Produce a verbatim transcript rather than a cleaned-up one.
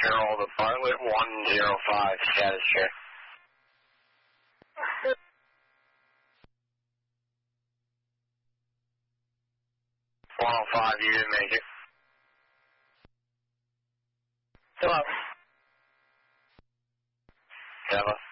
Carroll to Bartlett one zero five, status check. one oh five, you didn't make it. Hello. Hello.